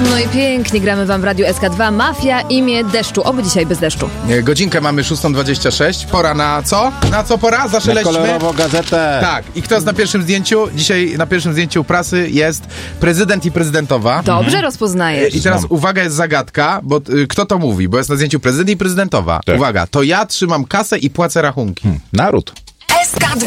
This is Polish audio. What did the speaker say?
No i pięknie gramy wam w Radiu SK2. Mafia, imię deszczu. Oby dzisiaj bez deszczu. Godzinkę mamy 6:26. Pora na co? Na co pora? Zaszelećmy. Na kolorową gazetę. Tak. I kto jest na pierwszym zdjęciu? Dzisiaj na pierwszym zdjęciu prasy jest prezydent i prezydentowa. Dobrze rozpoznajesz. I teraz uwaga, jest zagadka, bo kto to mówi? Bo jest na zdjęciu prezydent i prezydentowa. Tak. Uwaga, to ja trzymam kasę i płacę rachunki. Naród. SK2